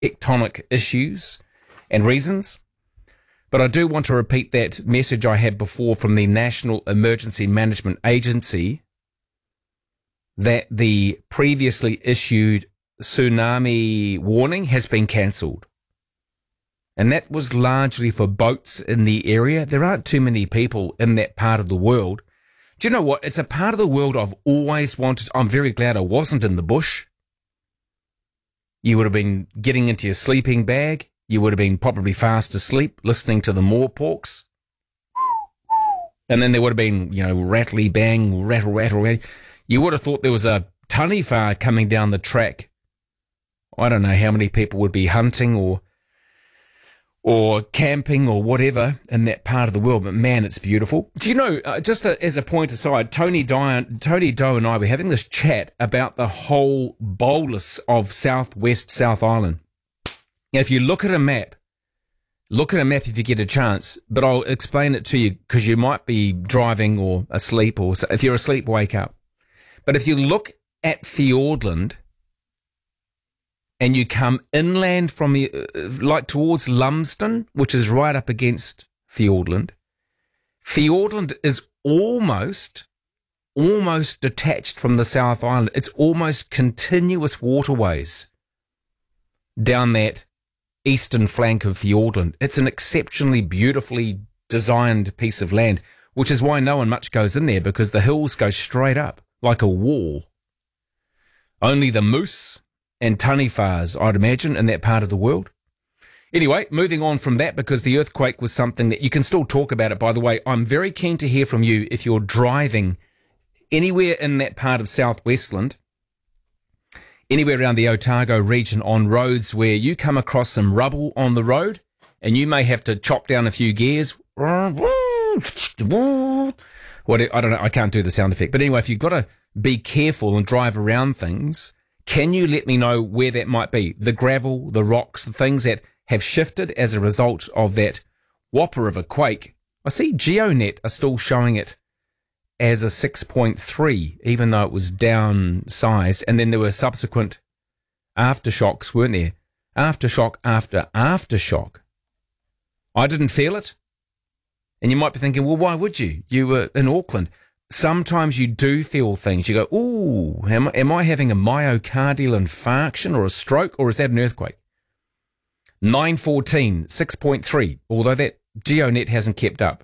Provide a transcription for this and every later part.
tectonic issues and reasons. But I do want to repeat that message I had before from the National Emergency Management Agency that the previously issued tsunami warning has been cancelled. And that was largely for boats in the area. There aren't too many people in that part of the world. Do you know what? It's a part of the world I've always wanted. I'm very glad I wasn't in the bush. You would have been getting into your sleeping bag. You would have been probably fast asleep, listening to the moorporks. And then there would have been, rattly bang, rattle, rattle, rattle. You would have thought there was a taniwha coming down the track. I don't know how many people would be hunting or camping or whatever in that part of the world, but man, it's beautiful. Do you know, as a point aside, Tony Doe and I were having this chat about the whole bolus of southwest South Island. Now, if you look at a map if you get a chance, but I'll explain it to you because you might be driving or asleep, or if you're asleep, wake up. But if you look at Fiordland, and you come inland from towards Lumsden, which is right up against Fiordland. Fiordland is almost detached from the South Island. It's almost continuous waterways down that eastern flank of Fiordland. It's an exceptionally beautifully designed piece of land, which is why no one much goes in there, because the hills go straight up like a wall. Only the moose and taniwhas, I'd imagine, in that part of the world. Anyway, moving on from that, because the earthquake was something that you can still talk about it, by the way. I'm very keen to hear from you if you're driving anywhere in that part of Southwestland, anywhere around the Otago region on roads where you come across some rubble on the road and you may have to chop down a few gears. I don't know, I can't do the sound effect. But anyway, if you've got to be careful and drive around things, can you let me know where that might be? The gravel, the rocks, the things that have shifted as a result of that whopper of a quake. I see GeoNet are still showing it as a 6.3, even though it was downsized. And then there were subsequent aftershocks, weren't there? Aftershock after aftershock. I didn't feel it. And you might be thinking, well, why would you? You were in Auckland. Sometimes you do feel things. You go, ooh, am I having a myocardial infarction or a stroke, or is that an earthquake? 9:14, 6.3, although that GeoNet hasn't kept up.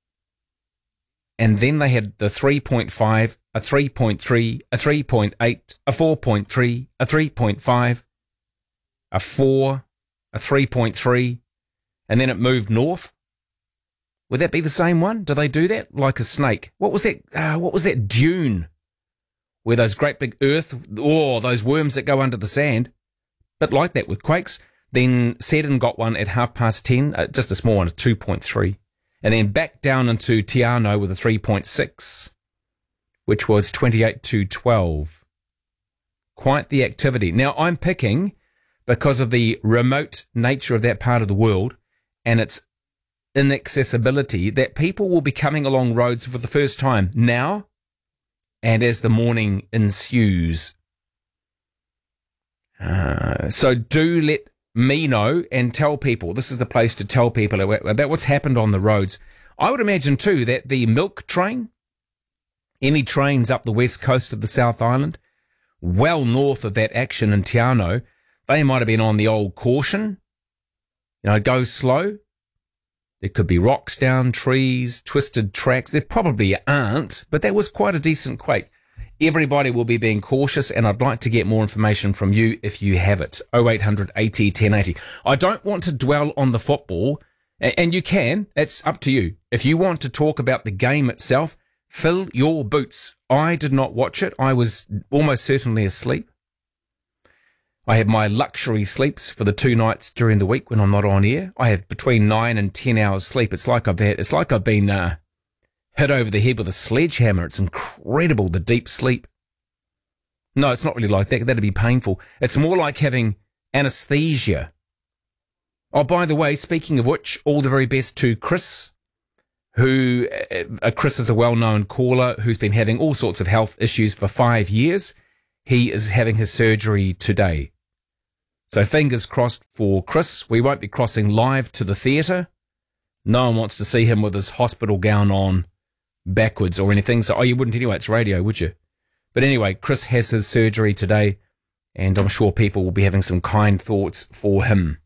And then they had the 3.5, a 3.3, a 3.8, a 4.3, a 3.5, a 4, a 3.3, and then it moved north. Would that be the same one? Do they do that like a snake? What was that dune? Where those great big those worms that go under the sand. But like that with quakes. Then Seddon got one at 10:30, just a small one, a 2.3. And then back down into Te Anau with a 3.6, which was 28-12. Quite the activity. Now, I'm picking, because of the remote nature of that part of the world and its inaccessibility, that people will be coming along roads for the first time now and as the morning ensues. So do let me know and tell people. This is the place to tell people about what's happened on the roads. I would imagine too that the milk train, any trains up the west coast of the South Island, well north of that action in Te Anau, they might have been on the old caution. Go slow. There could be rocks down, trees, twisted tracks. There probably aren't, but that was quite a decent quake. Everybody will be being cautious, and I'd like to get more information from you if you have it. 0800 80 1080. I don't want to dwell on the football, and you can. It's up to you. If you want to talk about the game itself, fill your boots. I did not watch it. I was almost certainly asleep. I have my luxury sleeps for the 2 nights during the week when I'm not on air. I have between 9 and 10 hours sleep. It's like I've been hit over the head with a sledgehammer. It's incredible, the deep sleep. No, it's not really like that. That'd be painful. It's more like having anesthesia. Oh, by the way, speaking of which, all the very best to Chris, Chris is a well-known caller who's been having all sorts of health issues for 5 years. He is having his surgery today. So fingers crossed for Chris. We won't be crossing live to the theatre. No one wants to see him with his hospital gown on backwards or anything. So, you wouldn't anyway. It's radio, would you? But anyway, Chris has his surgery today, and I'm sure people will be having some kind thoughts for him.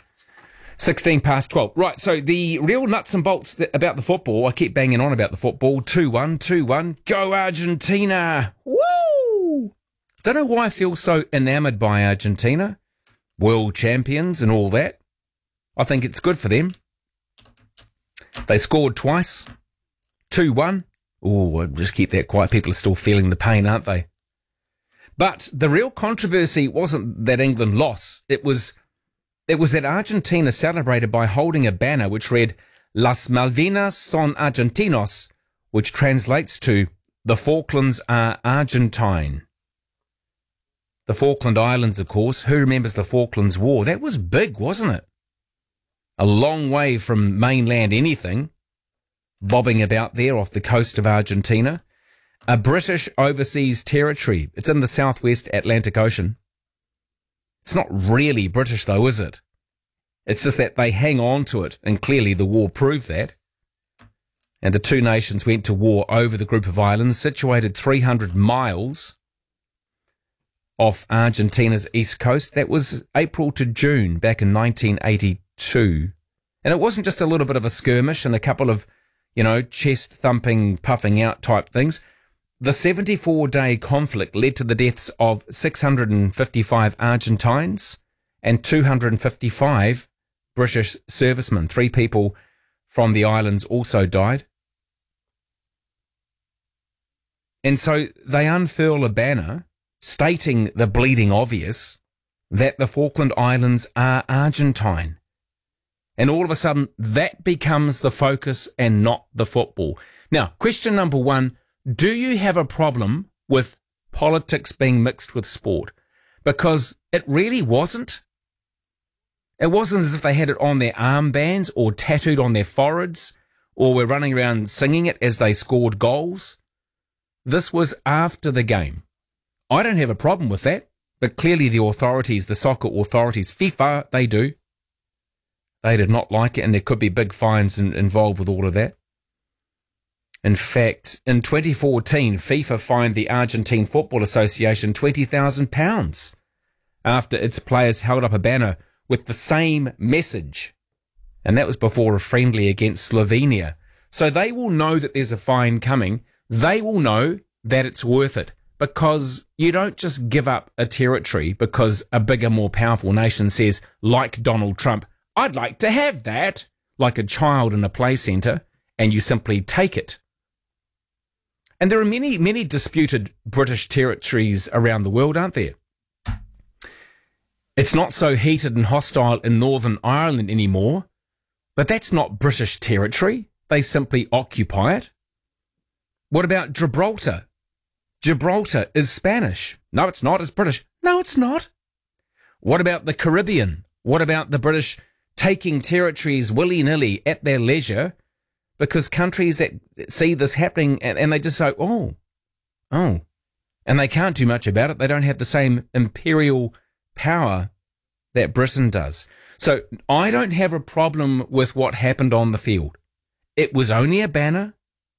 12. Right, so the real nuts and bolts about the football, I keep banging on about the football. 2-1. Go Argentina! Woo! Don't know why I feel so enamoured by Argentina. World champions and all that. I think it's good for them. They scored twice. 2-1. Oh, just keep that quiet. People are still feeling the pain, aren't they? But the real controversy wasn't that England lost. It was that Argentina celebrated by holding a banner which read, Las Malvinas son argentinos, which translates to, the Falklands are Argentine. The Falkland Islands, of course. Who remembers the Falklands War? That was big, wasn't it? A long way from mainland anything, bobbing about there off the coast of Argentina. A British overseas territory. It's in the southwest Atlantic Ocean. It's not really British, though, is it? It's just that they hang on to it, and clearly the war proved that. And the two nations went to war over the group of islands situated 300 miles off Argentina's east coast. That was April to June back in 1982. And it wasn't just a little bit of a skirmish and a couple of, chest thumping, puffing out type things. The 74-day conflict led to the deaths of 655 Argentines and 255 British servicemen. 3 people from the islands also died. And so they unfurl a banner stating the bleeding obvious that the Falkland Islands are Argentine. And all of a sudden, that becomes the focus and not the football. Now, question number 1, do you have a problem with politics being mixed with sport? Because it really wasn't. It wasn't as if they had it on their armbands or tattooed on their foreheads or were running around singing it as they scored goals. This was after the game. I don't have a problem with that, but clearly the authorities, the soccer authorities, FIFA, they do. They did not like it, and there could be big fines involved with all of that. In fact, in 2014, FIFA fined the Argentine Football Association £20,000 after its players held up a banner with the same message. And that was before a friendly against Slovenia. So they will know that there's a fine coming. They will know that it's worth it, because you don't just give up a territory because a bigger, more powerful nation says, like Donald Trump, I'd like to have that, like a child in a play centre, and you simply take it. And there are many, many disputed British territories around the world, aren't there? It's not so heated and hostile in Northern Ireland anymore, but that's not British territory. They simply occupy it. What about Gibraltar? Gibraltar is Spanish. No, it's not. It's British. No, it's not. What about the Caribbean? What about the British taking territories willy-nilly at their leisure, because countries that see this happening and they just say, oh, and they can't do much about it. They don't have the same imperial power that Britain does. So I don't have a problem with what happened on the field. It was only a banner.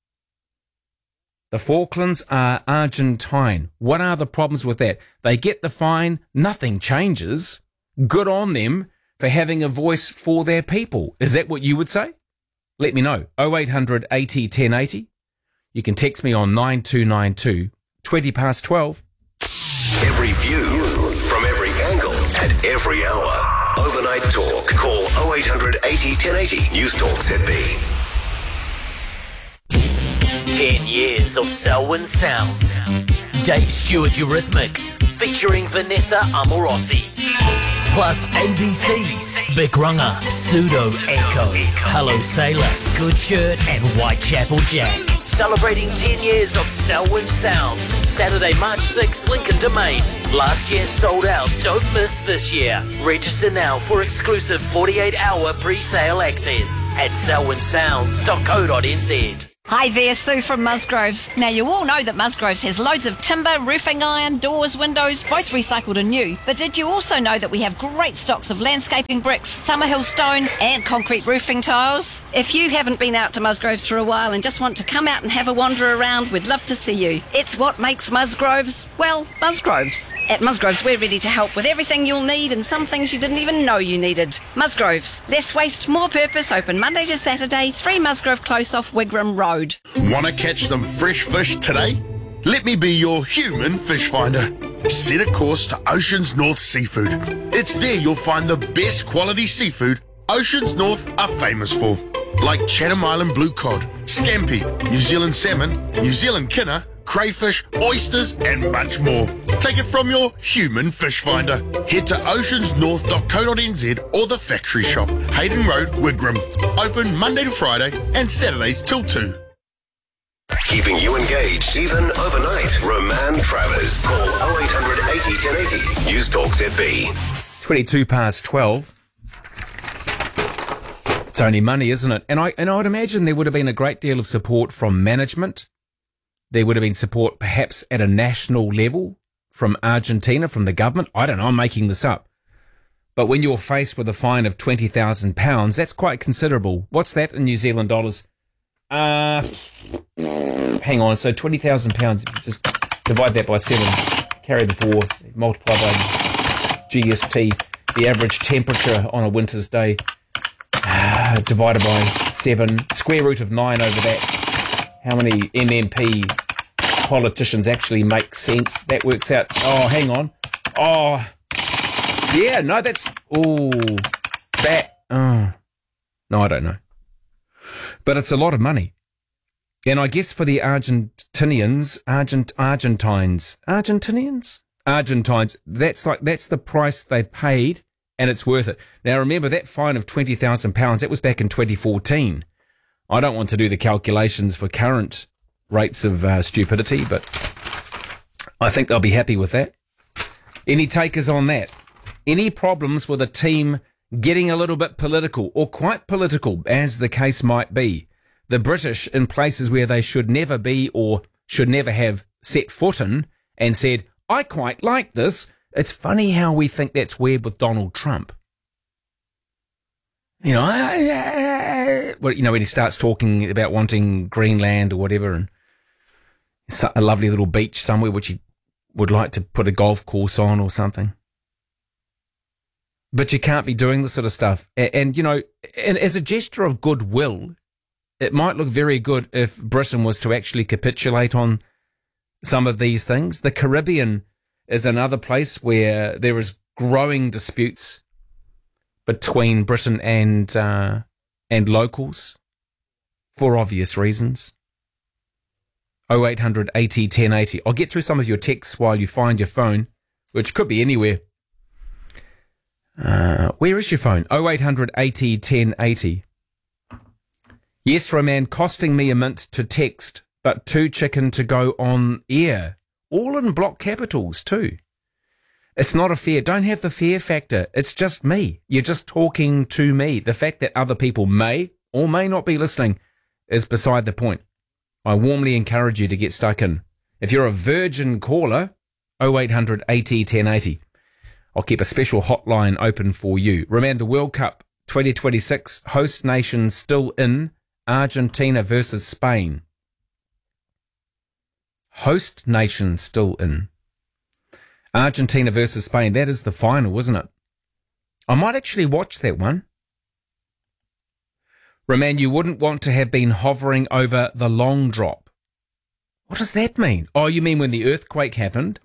The Falklands are Argentine. What are the problems with that? They get the fine. Nothing changes. Good on them for having a voice for their people. Is that what you would say? Let me know. 0800 80 1080. You can text me on 9292 12. Every view from every angle at every hour. Overnight Talk. Call 0800 80 1080. News Talk ZB. 10 years of Selwyn Sounds. Dave Stewart Eurythmics featuring Vanessa Amorosi. Plus ABC, Big Runga, Pseudo Echo, Hello Sailor, Good Shirt and Whitechapel Jack. Celebrating 10 years of Selwyn Sounds. Saturday, March 6th, Lincoln Domain. Last year sold out. Don't miss this year. Register now for exclusive 48-hour pre-sale access at selwynsounds.co.nz. Hi there, Sue from Musgroves. Now, you all know that Musgroves has loads of timber, roofing iron, doors, windows, both recycled and new. But did you also know that we have great stocks of landscaping bricks, Summerhill stone and concrete roofing tiles? If you haven't been out to Musgroves for a while and just want to come out and have a wander around, we'd love to see you. It's what makes Musgroves, well, Musgroves. At Musgroves, we're ready to help with everything you'll need and some things you didn't even know you needed. Musgroves, less waste, more purpose, open Monday to Saturday, 3 Musgrove Close off Wigram Road. Want to catch some fresh fish today? Let me be your human fish finder. Set a course to Oceans North Seafood. It's there you'll find the best quality seafood Oceans North are famous for, like Chatham Island blue cod, scampi, New Zealand salmon, New Zealand kinner, crayfish, oysters and much more. Take it from your human fish finder. Head to oceansnorth.co.nz or the factory shop, Hayden Road, Wigram. Open Monday to Friday and Saturdays till 2. Keeping you engaged even overnight. Roman Travers. Call 0800 80 1080. News Talk ZB. 22 past 12. It's only money, isn't it? And I would imagine there would have been a great deal of support from management. There would have been support perhaps at a national level from Argentina, from the government. I don't know, I'm making this up. But when you're faced with a fine of £20,000, that's quite considerable. What's that in New Zealand dollars? Hang on, so £20,000, just divide that by 7, carry the 4, multiply by GST, the average temperature on a winter's day, divided by 7, square root of 9 over that. How many MMP politicians actually make sense? That works out. Oh, hang on. Oh, yeah, no, that's, no, I don't know. But it's a lot of money. And I guess for the Argentines, that's the price they've paid, and it's worth it. Now remember, that fine of £20,000, that was back in 2014. I don't want to do the calculations for current rates of stupidity, but I think they'll be happy with that. Any takers on that? Any problems with a team getting a little bit political, or quite political, as the case might be? The British, in places where they should never be or should never have set foot in, and said, I quite like this. It's funny how we think that's weird with Donald Trump. You know, when he starts talking about wanting Greenland or whatever, and a lovely little beach somewhere which he would like to put a golf course on or something. But you can't be doing this sort of stuff. And as a gesture of goodwill, it might look very good if Britain was to actually capitulate on some of these things. The Caribbean is another place where there is growing disputes between Britain and locals for obvious reasons. 0800 80 1080. I'll get through some of your texts while you find your phone, which could be anywhere. Where is your phone? 0800 80 1080. Yes, Roman, costing me a mint to text, but too chicken to go on air. All in block capitals too. It's not a fear. Don't have the fear factor. It's just me. You're just talking to me. The fact that other people may or may not be listening is beside the point. I warmly encourage you to get stuck in. If you're a virgin caller, 0800 80 1080. I'll keep a special hotline open for you. Remember, the World Cup 2026, host nation still in, Argentina versus Spain. Host nation still in. Argentina versus Spain. That is the final, isn't it? I might actually watch that one. Roman, you wouldn't want to have been hovering over the long drop. What does that mean? Oh, you mean when the earthquake happened?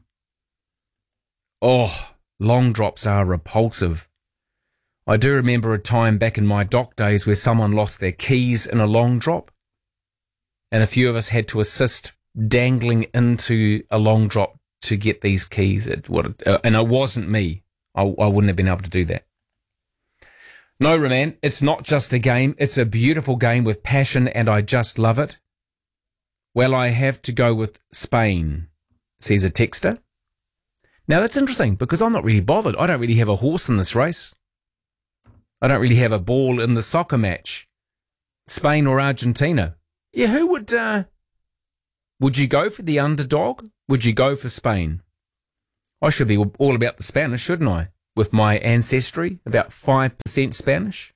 Oh, long drops are repulsive. I do remember a time back in my dock days where someone lost their keys in a long drop, and a few of us had to assist dangling into a long drop to get these keys. And it wasn't me. I wouldn't have been able to do that. No, Roman, it's not just a game. It's a beautiful game with passion, and I just love it. Well, I have to go with Spain, says a texter. Now, that's interesting because I'm not really bothered. I don't really have a horse in this race. I don't really have a ball in the soccer match. Spain or Argentina. Yeah, who would you go for the underdog? Would you go for Spain? I should be all about the Spanish, shouldn't I? With my ancestry, about 5% Spanish.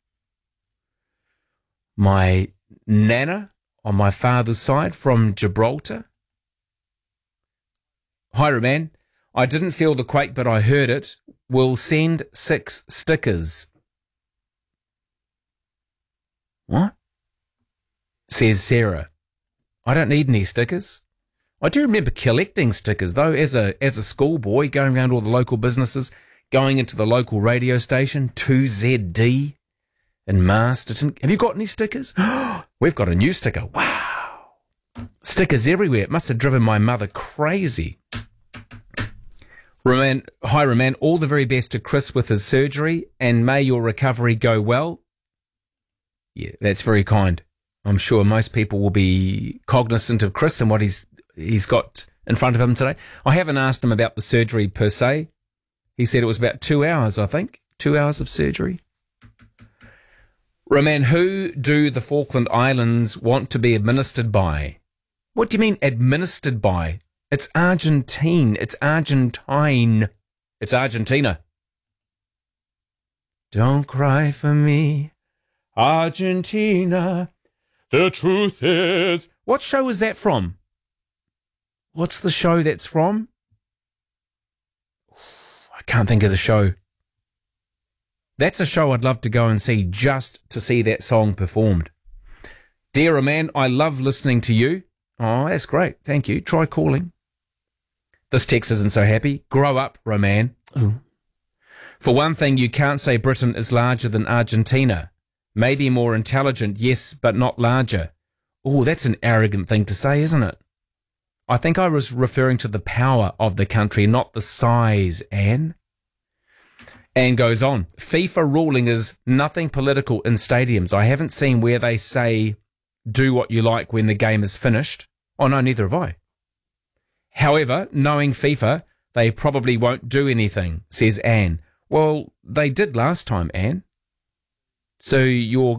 My nana on my father's side from Gibraltar. Hi, Roman. I didn't feel the quake, but I heard it. We'll send 6 stickers. What? Says Sarah. I don't need any stickers. I do remember collecting stickers, though, as a schoolboy, going around all the local businesses, going into the local radio station, 2ZD in Masterton. Have you got any stickers? We've got a new sticker. Wow. Stickers everywhere. It must have driven my mother crazy. Hi, Roman. All the very best to Chris with his surgery, and may your recovery go well. Yeah, that's very kind. I'm sure most people will be cognizant of Chris and what he's got in front of him today. I haven't asked him about the surgery per se. He said it was about 2 hours, I think. 2 hours of surgery. Roman, who do the Falkland Islands want to be administered by? What do you mean administered by? It's Argentine. It's Argentine. It's Argentina. Don't cry for me, Argentina. The truth is... What show is that from? What's the show that's from? I can't think of the show. That's a show I'd love to go and see just to see that song performed. Dear Roman, I love listening to you. Oh, that's great. Thank you. Try calling. This text isn't so happy. Grow up, Roman. Ooh. For one thing, you can't say Britain is larger than Argentina. Maybe more intelligent, yes, but not larger. Oh, that's an arrogant thing to say, isn't it? I think I was referring to the power of the country, not the size, Anne. Anne goes on. FIFA ruling is nothing political in stadiums. I haven't seen where they say, do what you like when the game is finished. Oh, no, neither have I. However, knowing FIFA, they probably won't do anything, says Anne. Well, they did last time, Anne. So your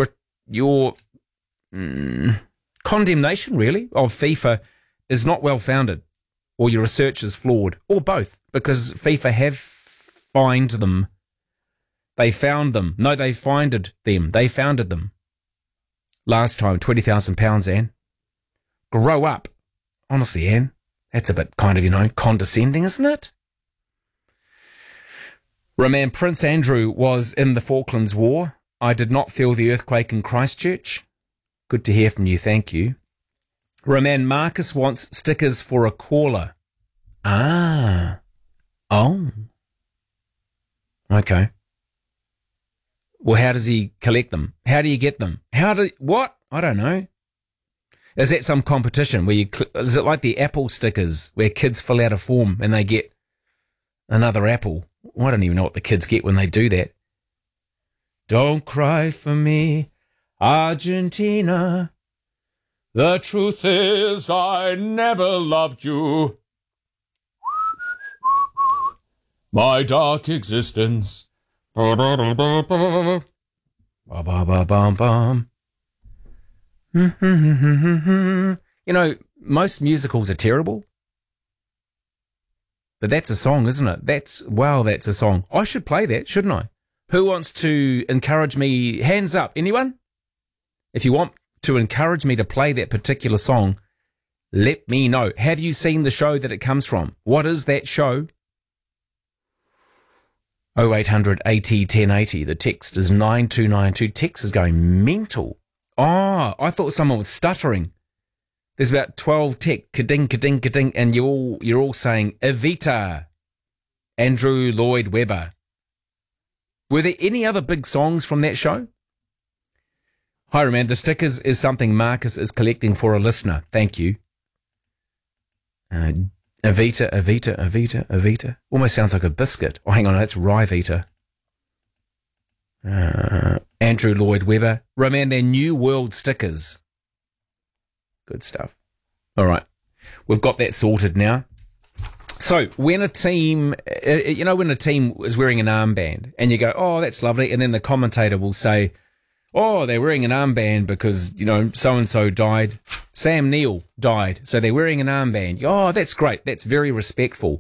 condemnation, really, of FIFA is not well founded, or your research is flawed, or both, because FIFA have fined them. They found them. No, they founded them. They founded them. Last time, £20,000, Anne. Grow up. Honestly, Anne, that's a bit kind of, condescending, isn't it? Roman, Prince Andrew was in the Falklands War. I did not feel the earthquake in Christchurch. Good to hear from you, thank you. Roman, Marcus wants stickers for a caller. Ah. Oh. Okay. Well, how does he collect them? How do you get them? What? I don't know. Is that some competition where is it like the Apple stickers where kids fill out a form and they get another apple? I don't even know what the kids get when they do that. Don't cry for me, Argentina. The truth is I never loved you. My dark existence. Ba-da-da-da-da. Ba-ba-ba-bum-bum. Most musicals are terrible. But that's a song, isn't it? That's a song. I should play that, shouldn't I? Who wants to encourage me? Hands up. Anyone? If you want to encourage me to play that particular song, let me know. Have you seen the show that it comes from? What is that show? 0800 80 1080. The text is 9292. Text is going mental. Oh, I thought someone was stuttering. There's about 12 text, ka-ding, ka-ding, ka-ding, and you're all saying Evita, Andrew Lloyd Webber. Were there any other big songs from that show? Hi, Roman. The stickers is something Marcus is collecting for a listener. Thank you. Evita, Evita, Evita, Evita. Almost sounds like a biscuit. Oh, hang on, that's Ryvita. Andrew Lloyd Webber. Roman, they're New World stickers. Good stuff. All right. We've got that sorted now. So when a team, when a team is wearing an armband and you go, oh, that's lovely. And then the commentator will say, Oh, they're wearing an armband because, so-and-so died. Sam Neill died, so they're wearing an armband. Oh, that's great. That's very respectful.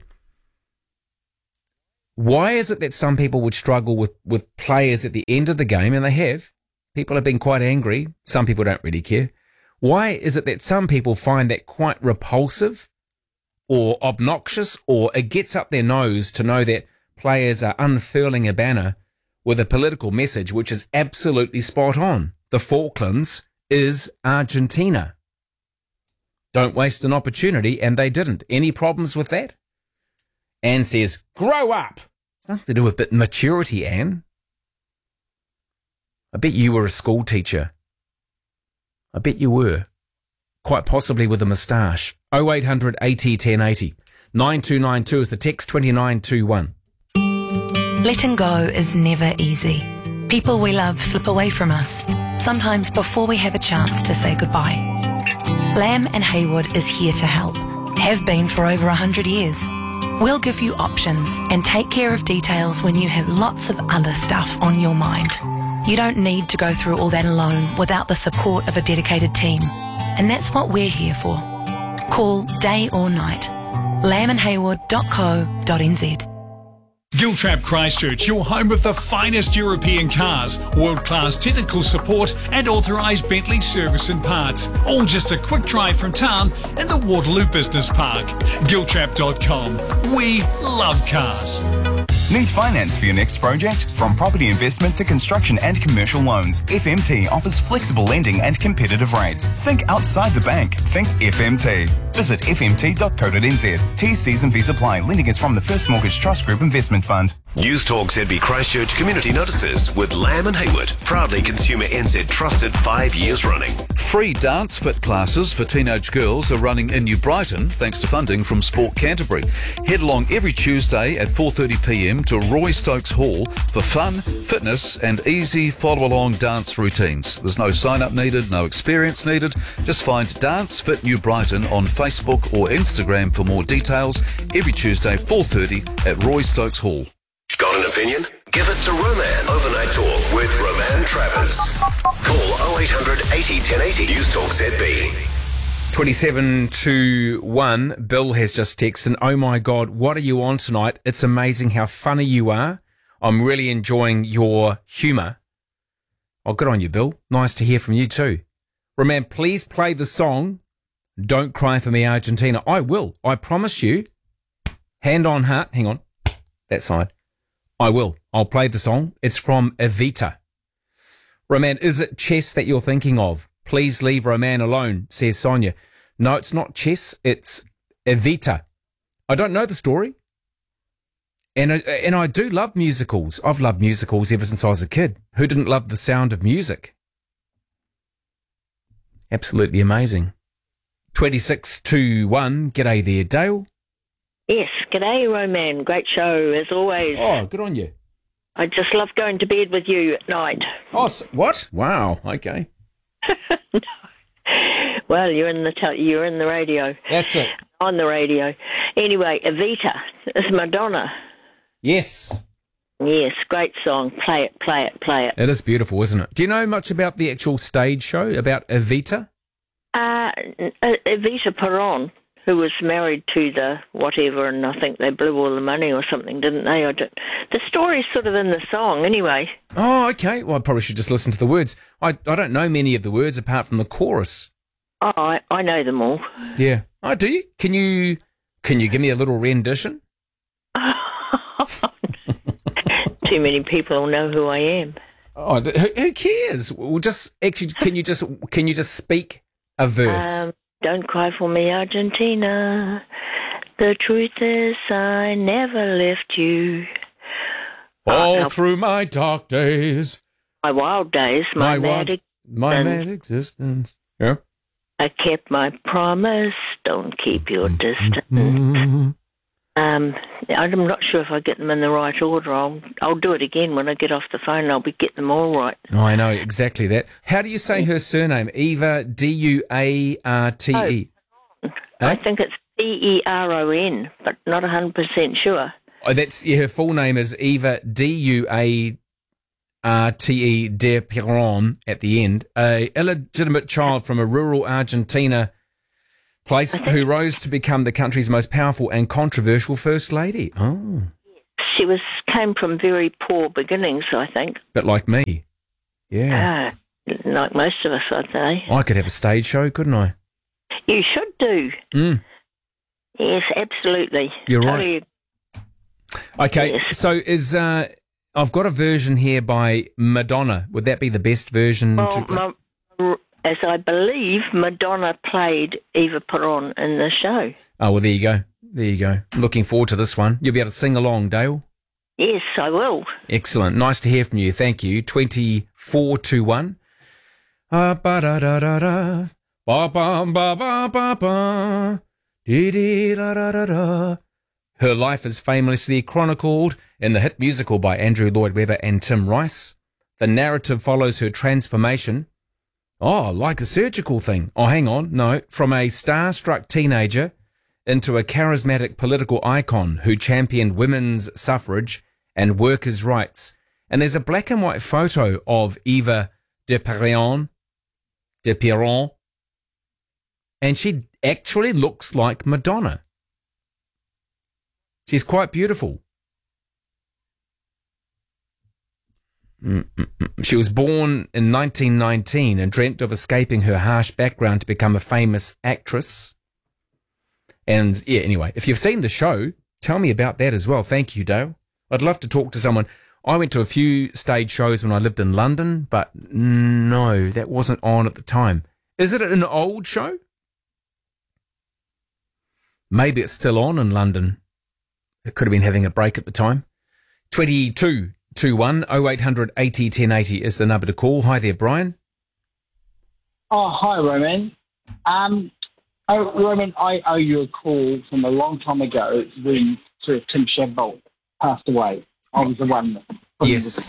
Why is it that some people would struggle with players at the end of the game, and they have? People have been quite angry. Some people don't really care. Why is it that some people find that quite repulsive or obnoxious, or it gets up their nose to know that players are unfurling a banner with a political message which is absolutely spot on? The Falklands is Argentina. Don't waste an opportunity, and they didn't. Any problems with that? Anne says, grow up. It's nothing to do with maturity, Anne. I bet you were a school teacher. I bet you were. Quite possibly with a moustache. 0800 80 1080. 9292 is the text, 2921. Letting go is never easy. People we love slip away from us, sometimes before we have a chance to say goodbye. Lamb and Haywood is here to help. Have been for over 100 years. We'll give you options and take care of details when you have lots of other stuff on your mind. You don't need to go through all that alone without the support of a dedicated team. And that's what we're here for. Call day or night. lambandhaywood.co.nz. Giltrap Christchurch, your home of the finest European cars, world-class technical support and authorised Bentley service and parts. All just a quick drive from town in the Waterloo Business Park. Giltrap.com. We love cars. Need finance for your next project? From property investment to construction and commercial loans, FMT offers flexible lending and competitive rates. Think outside the bank. Think FMT. Visit fmt.co.nz. T's, C's and V's apply. Lending is from the First Mortgage Trust Group Investment Fund. News Talk ZB Christchurch Community Notices with Lamb and Haywood. Proudly Consumer NZ trusted 5 years running. Free dance fit classes for teenage girls are running in New Brighton thanks to funding from Sport Canterbury. Head along every Tuesday at 4:30pm to Roy Stokes Hall for fun, fitness and easy follow-along dance routines. There's no sign-up needed, no experience needed. Just find Dance Fit New Brighton on Facebook or Instagram for more details. Every Tuesday 4:30 at Roy Stokes Hall. Got an opinion? Give it to Roman. Overnight Talk with Roman Travers. Call 0800 80 1080. News Talk ZB. 2721. Bill has just texted, oh my God, what are you on tonight? It's amazing how funny you are. I'm really enjoying your humour. Oh, good on you, Bill. Nice to hear from you too. Roman, please play the song Don't Cry for Me, Argentina. I will. I promise you. Hand on heart. Hang on. That side. I will. I'll play the song. It's from Evita. Roman, is it chess that you're thinking of? Please leave Roman alone, says Sonia. No, it's not chess. It's Evita. I don't know the story. And I do love musicals. I've loved musicals ever since I was a kid. Who didn't love the sound of music? Absolutely amazing. 2621. G'day there, Dale. Yes, g'day, Roman. Great show, as always. Oh, good on you. I just love going to bed with you at night. Oh, what? Wow, okay. No. Well, you're in the radio. That's it. On the radio. Anyway, Evita. It's Madonna. Yes. Yes, great song. Play it, play it, play it. It is beautiful, isn't it? Do you know much about the actual stage show, about Evita? Evita Peron, who was married to the whatever, and I think they blew all the money or something, didn't they? The story's sort of in the song anyway. Oh, okay. Well, I probably should just listen to the words. I don't know many of the words apart from the chorus. Oh, I know them all. Yeah. Oh, do you? Can you give me a little rendition? Too many people know who I am. Oh, who cares? Well, just actually, can you just speak a verse? Don't cry for me, Argentina. The truth is I never left you. All through my dark days. My wild days. My mad existence. Yeah. I kept my promise. Don't keep your distance. I'm not sure if I get them in the right order. I'll do it again when I get off the phone. I'll get them all right. Oh, I know exactly that. How do you say her surname? Eva, Duarte. I think it's Peron, but not 100% sure. Oh, her full name is Eva, Duarte. R-T-E de Perón at the end, a illegitimate child from a rural Argentina place who rose to become the country's most powerful and controversial first lady. Oh. She came from very poor beginnings, I think. But like me. Yeah. Like most of us, I'd say. I could have a stage show, couldn't I? You should do. Yes, absolutely. You're right. Okay, yes. So I've got a version here by Madonna. Would that be the best version? As I believe, Madonna played Eva Peron in the show. Oh, well, there you go. There you go. I'm looking forward to this one. You'll be able to sing along, Dale? Yes, I will. Excellent. Nice to hear from you. Thank you. 2421. Ba-da-da-da-da. Ba-ba-ba-ba-ba-ba. Dee-dee-da-da-da-da. Her life is famously chronicled in the hit musical by Andrew Lloyd Webber and Tim Rice. The narrative follows her transformation. Oh, like a surgical thing. Oh, hang on. No, from a starstruck teenager into a charismatic political icon who championed women's suffrage and workers' rights. And there's a black and white photo of Eva de Perón, and she actually looks like Madonna. She's quite beautiful. She was born in 1919 and dreamt of escaping her harsh background to become a famous actress. And yeah, anyway, if you've seen the show, tell me about that as well. Thank you, Dale. I'd love to talk to someone. I went to a few stage shows when I lived in London, but no, that wasn't on at the time. Is it an old show? Maybe it's still on in London. It could have been having a break at the time. 2221 0800 80 1080 is the number to call. Hi there, Brian. Oh, hi, Roman. Roman, I owe you a call from a long time ago when sort of Tim Shadbolt passed away. I was the one that yes.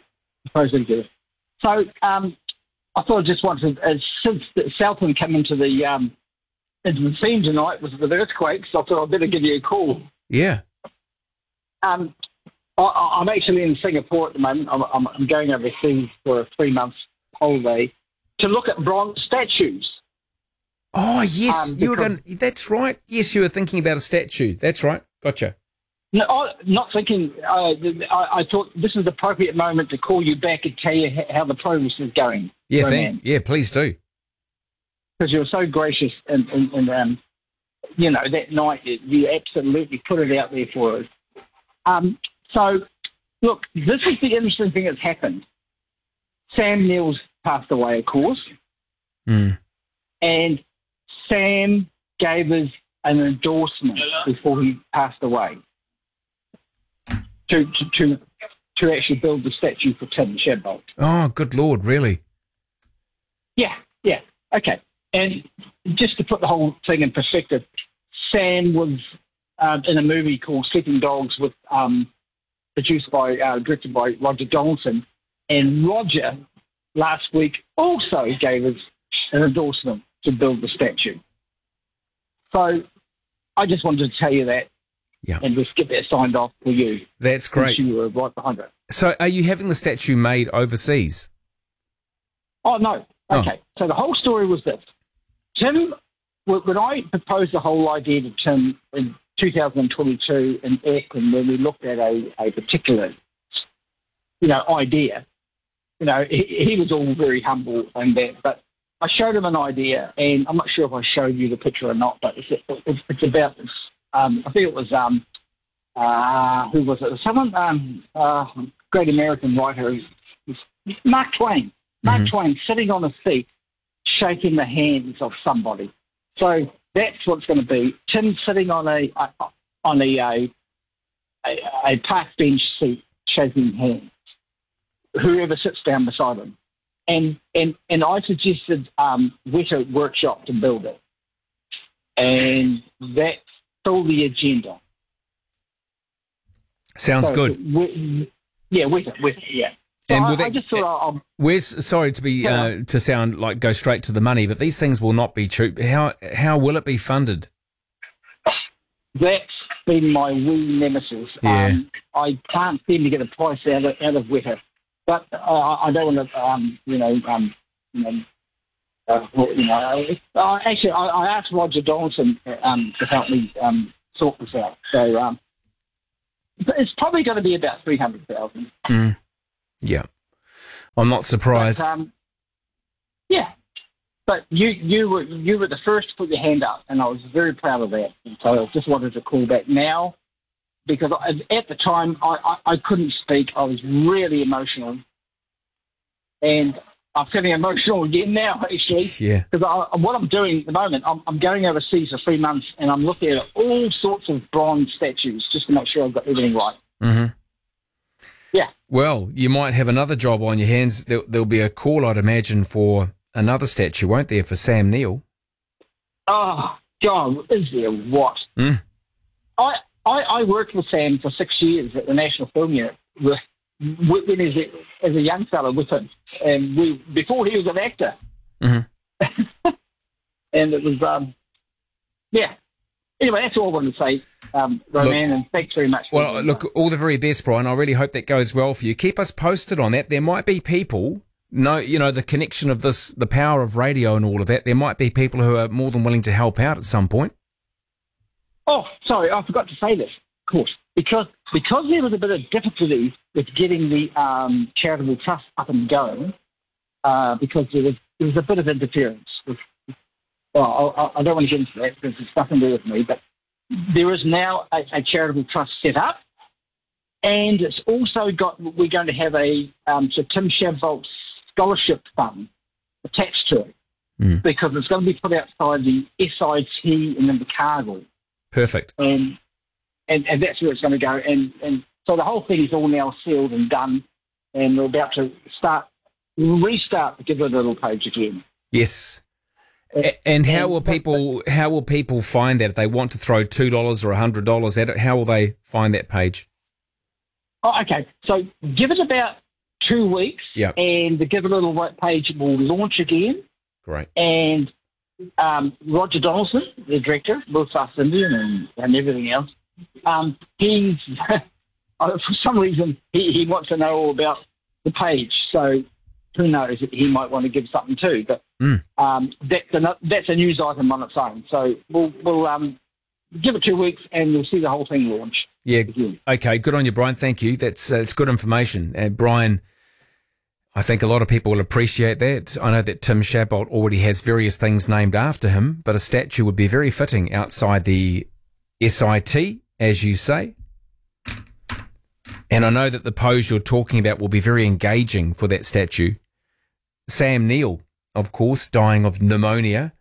So I thought I just wanted, since Southland came into the scene tonight with the earthquakes, I thought I'd better give you a call. Yeah. I'm actually in Singapore at the moment. I'm going overseas for a 3-month holiday to look at bronze statues. Oh, yes. You were going. That's right. Yes, you were thinking about a statue. That's right. Gotcha. No, not thinking. I thought this is the appropriate moment to call you back and tell you how the progress is going. Yeah, please do. Because you were so gracious and you know, that night you absolutely put it out there for us. So, look, this is the interesting thing that's happened. Sam Neill's passed away, of course. And Sam gave us an endorsement before he passed away to actually build the statue for Tim Shadbolt. Oh, good Lord, really? Yeah. Okay. And just to put the whole thing in perspective, Sam was in a movie called Sleeping Dogs with directed by Roger Donaldson, and Roger last week also gave us an endorsement to build the statue. So I just wanted to tell you that, and just get that signed off for you. That's great. You were right behind it. So are you having the statue made overseas? Oh, no. Okay. So the whole story was this. Tim, when I proposed the whole idea to Tim in 2022 in Auckland, when we looked at a particular, idea, he was all very humble and that, but I showed him an idea, and I'm not sure if I showed you the picture or not, but it's about this. I think it was who was it? Someone, great American writer, Mark Twain. Mark Twain sitting on a seat, shaking the hands of somebody. So that's what's going to be. Tim sitting on a park bench seat, shaking hands. Whoever sits down beside him. And I suggested Weta Workshop to build it. And that's still the agenda. Sounds good. Weta, yeah. So And I just thought Wes, sorry to be to sound like go straight to the money, but these things will not be cheap. How will it be funded? That's been my wee nemesis. Yeah. I can't seem to get a price out of Weta. But I don't want to, actually, I asked Roger Donaldson to help me sort this out. So it's probably going to be about 300,000. Yeah, I'm not surprised. But, yeah, but you were the first to put your hand up, and I was very proud of that. And so I just wanted to call back now, because at the time I couldn't speak. I was really emotional, and I'm feeling emotional again now, actually. Yeah. Because what I'm doing at the moment, I'm going overseas for 3 months, and I'm looking at all sorts of bronze statues just to make sure I've got everything right. Mm-hmm. Yeah. Well, you might have another job on your hands. There'll be a call, I'd imagine, for another statue, won't there, for Sam Neill? Oh, God, is there what? I worked with Sam for 6 years at the National Film Unit, as a young fellow with him, and before he was an actor. Mm-hmm. And it was, yeah. Anyway, that's all I wanted to say, Roman, and thanks very much. Well, look, all the very best, Brian. I really hope that goes well for you. Keep us posted on that. There might be people, the connection of this, the power of radio and all of that, there might be people who are more than willing to help out at some point. Oh, sorry, I forgot to say this, of course. Because there was a bit of difficulty with getting the charitable trust up and going, because there was a bit of interference. Well, I don't want to get into that because it's nothing to do with me, but there is now a charitable trust set up, and it's also we're going to have a Sir Tim Shabbolt's scholarship fund attached to it, because it's going to be put outside the SIT and then the Cargill. Perfect. And that's where it's going to go. And so the whole thing is all now sealed and done, and we're about to restart the Give a Little page again. Yes. And how will people find that if they want to throw $2 or $100 at it? How will they find that page? Oh, okay. So give it about 2 weeks, and the Give a Little page will launch again. Great. And Roger Donaldson, the director, World Class Indian and everything else, he's for some reason he wants to know all about the page. So who knows? He might want to give something too. But that's a news item on its own. So we'll give it 2 weeks, and you'll see the whole thing launch. Yeah. Okay. Good on you, Brian. Thank you. That's it's good information. Brian, I think a lot of people will appreciate that. I know that Tim Shabbolt already has various things named after him, but a statue would be very fitting outside the SIT, as you say. And I know that the pose you're talking about will be very engaging for that statue. Sam Neill, of course, dying of pneumonia.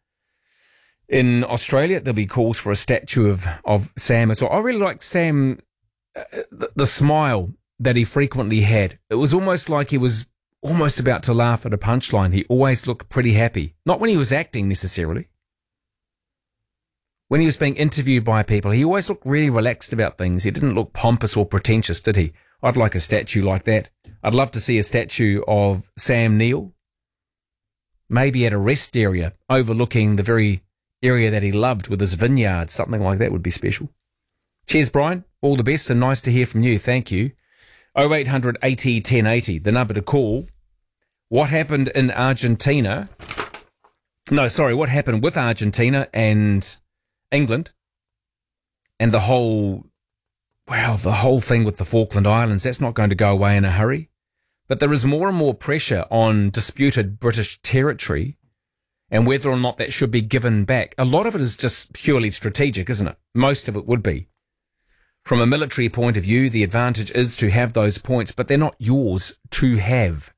In Australia, there'll be calls for a statue of Sam as well. I really like Sam, the smile that he frequently had. It was almost like he was almost about to laugh at a punchline. He always looked pretty happy. Not when he was acting necessarily. When he was being interviewed by people, he always looked really relaxed about things. He didn't look pompous or pretentious, did he? I'd like a statue like that. I'd love to see a statue of Sam Neill, maybe at a rest area overlooking the very area that he loved with his vineyard. Something like that would be special. Cheers, Brian. All the best and nice to hear from you. Thank you. 0800 80 1080, the number to call. What happened in Argentina? No, sorry, what happened with Argentina and England and the whole thing with the Falkland Islands? That's not going to go away in a hurry. But there is more and more pressure on disputed British territory and whether or not that should be given back. A lot of it is just purely strategic, isn't it? Most of it would be. From a military point of view, the advantage is to have those points, but they're not yours to have.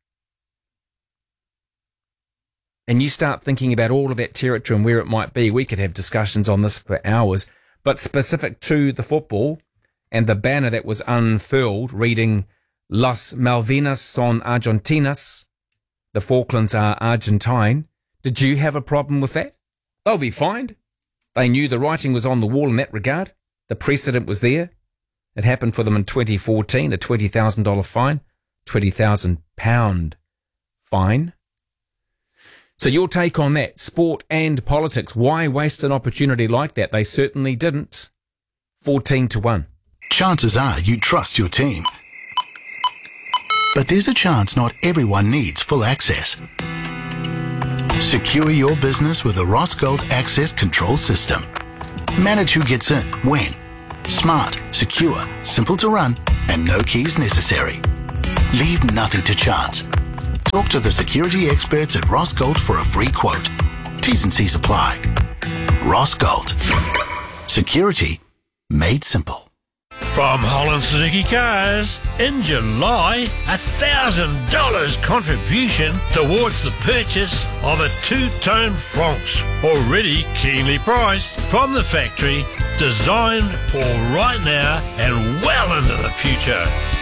And you start thinking about all of that territory and where it might be. We could have discussions on this for hours, but specific to the football and the banner that was unfurled reading Las Malvinas son Argentinas, the Falklands are Argentine. Did you have a problem with that? They'll be fined. They knew the writing was on the wall in that regard. The precedent was there. It happened for them in 2014, a $20,000 fine, £20,000 fine. So your take on that, sport and politics, why waste an opportunity like that? They certainly didn't. 14-1. Chances are you trust your team. But there's a chance not everyone needs full access. Secure your business with the Ross Gold Access Control System. Manage who gets in, when. Smart, secure, simple to run, and no keys necessary. Leave nothing to chance. Talk to the security experts at Ross Gold for a free quote. T's and C's apply. Ross Gold. Security made simple. From Holland Suzuki Cars, in July, $1,000 contribution towards the purchase of a two-tone Francs, already keenly priced from the factory, designed for right now and well into the future.